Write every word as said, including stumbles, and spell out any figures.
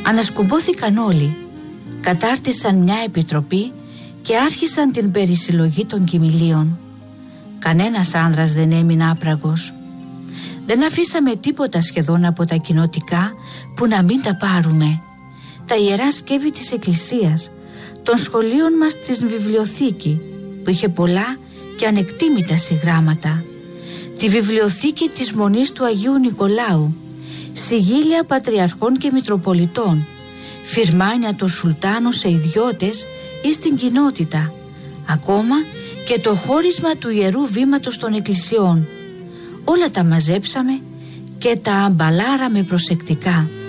Ανασκουμπόθηκαν όλοι, κατάρτισαν μια επιτροπή και άρχισαν την περισυλλογή των κοιμηλίων. Κανένας άνδρας δεν έμεινε άπραγος. Δεν αφήσαμε τίποτα σχεδόν από τα κοινοτικά που να μην τα πάρουμε. Τα ιερά σκεύη της εκκλησίας, των σχολείων μας στην βιβλιοθήκη που είχε πολλά και ανεκτήμητα συγγράμματα, τη βιβλιοθήκη της Μονής του Αγίου Νικολάου, συγγήλια πατριαρχών και μητροπολιτών, φιρμάνια των σουλτάνων σε ιδιώτες ή στην κοινότητα, ακόμα και το χώρισμα του Ιερού Βήματος των εκκλησιών. Όλα τα μαζέψαμε και τα αμπαλάραμε προσεκτικά.